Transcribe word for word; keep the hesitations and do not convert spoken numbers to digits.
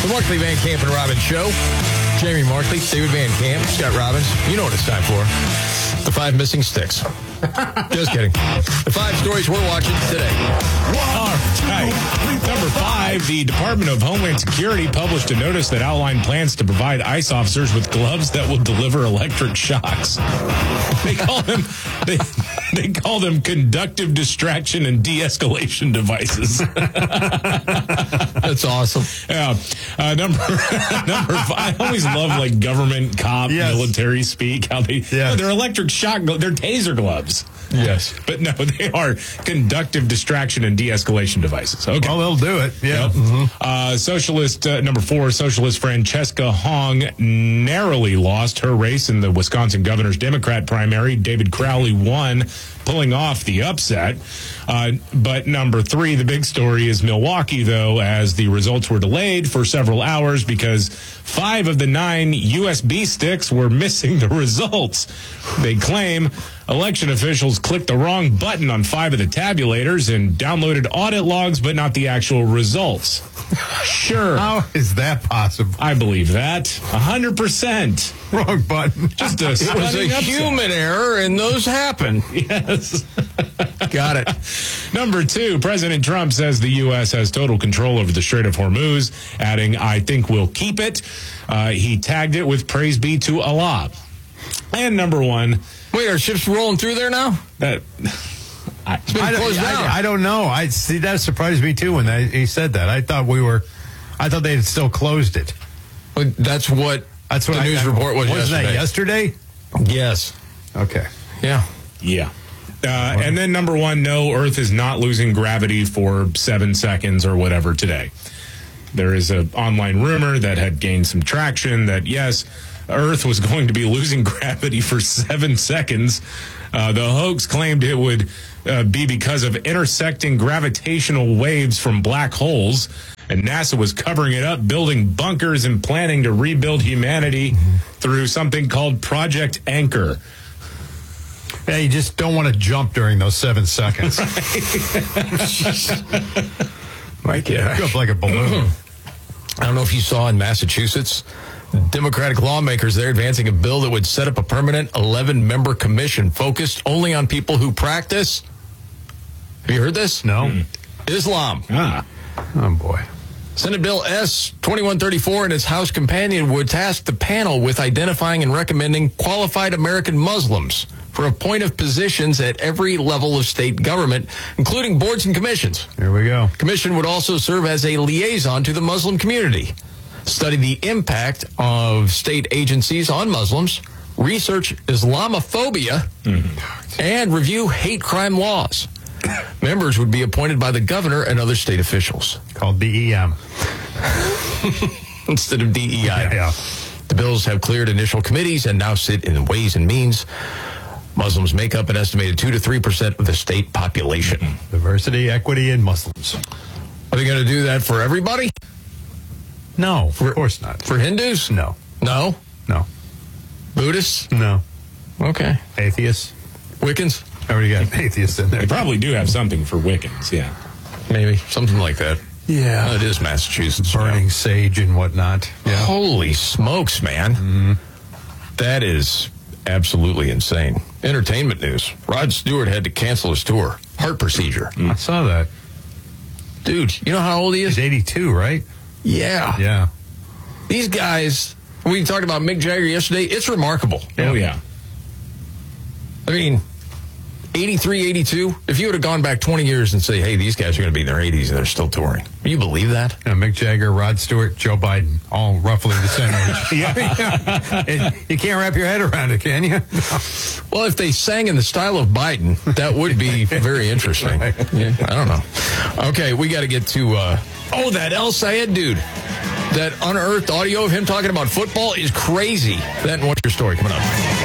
The Markley, Van Camp, and Robbins Show. Jamie Markley, David Van Camp, Scott Robbins. You know what it's time for. The five missing sticks. Just kidding. The five stories we're watching today. All right. Number five, the Department of Homeland Security published a notice that outlined plans to provide ICE officers with gloves that will deliver electric shocks. They call them they, they call them conductive distraction and de-escalation devices. That's awesome. Yeah. Uh, number number five. I always love like government cop yes. military speak. How they yes. no, they're electric shock. They're taser gloves. Yes. But no, they are conductive distraction and de-escalation devices. Okay. Well, they'll do it. Yeah. Yep. Mm-hmm. Uh, socialist, uh, number four, Socialist Francesca Hong narrowly lost her race in the Wisconsin governor's Democrat primary. David Crowley won, pulling off the upset. Uh, but number three, the big story is Milwaukee, though, as the results were delayed for several hours because five of the nine U S B sticks were missing the results. They claim election officials clicked the wrong button on five of the tabulators and downloaded audit logs, but not the actual results. Sure. How is that possible? I believe that. one hundred percent. Wrong button. Just a It was a stunning upset. human error, and those happen. Yes. Got it. Number two, President Trump says the U S has total control over the Strait of Hormuz, adding, I think we'll keep it. Uh, he tagged it with praise be to Allah. And number one. Wait, are ships rolling through there now? That, I, It's been I don't, closed down. I, I don't know. I see that surprised me too when they, he said that. I thought we were, I thought they had still closed it. Well, That's what, That's what the I, news I, report was wasn't yesterday. that yesterday? Yes. Okay. Yeah. yeah. Uh, and then number one, no, Earth is not losing gravity for seven seconds or whatever today. There is an online rumor that had gained some traction that, yes, Earth was going to be losing gravity for seven seconds. Uh, the hoax claimed it would uh, be because of intersecting gravitational waves from black holes, and NASA was covering it up, building bunkers and planning to rebuild humanity mm-hmm. through something called Project Anchor. Yeah, you just don't want to jump during those seven seconds. Right, yeah. Go up like a balloon. I don't know if you saw in Massachusetts, Democratic lawmakers there advancing a bill that would set up a permanent eleven-member commission focused only on people who practice. Have you heard this? No. Mm. Islam. Ah. Oh, boy. Senate Bill S twenty-one thirty-four and its House companion would task the panel with identifying and recommending qualified American Muslims for appointive positions at every level of state government, including boards and commissions. Here we go. Commission would also serve as a liaison to the Muslim community, study the impact of state agencies on Muslims, research Islamophobia, mm-hmm. and review hate crime laws. Members would be appointed by the governor and other state officials. Called D E M. Instead of D E I. Yeah, yeah. The bills have cleared initial committees and now sit in Ways and Means. Muslims make up an estimated two to three percent of the state population. Diversity, equity, and Muslims. Are they going to do that for everybody? No, of course not. For Hindus? No. No? No. Buddhists? No. Okay. Atheists? Wiccans? Already got atheists in there. They probably do have something for Wiccans, yeah. Maybe. Something like that. Yeah. Well, it is Massachusetts. Burning yeah. sage and whatnot. Yeah. Holy smokes, man. Mm-hmm. That is absolutely insane. Entertainment news. Rod Stewart had to cancel his tour. Heart procedure. Mm. I saw that. Dude, you know how old he is? He's eighty-two, right? Yeah. Yeah. These guys, we talked about Mick Jagger yesterday. It's remarkable. Oh, yeah. I mean, eighty-three, eighty-two, if you would have gone back twenty years and say, hey, these guys are going to be in their eighties and they're still touring. Do you believe that? Yeah, Mick Jagger, Rod Stewart, Joe Biden, all roughly the same age. yeah, yeah. And you can't wrap your head around it, can you? No. Well, if they sang in the style of Biden, that would be very interesting. Right. Yeah, I don't know. Okay, we got to get to, uh, oh, that El Sayed dude. That unearthed audio of him talking about football is crazy. That and what's your story coming up?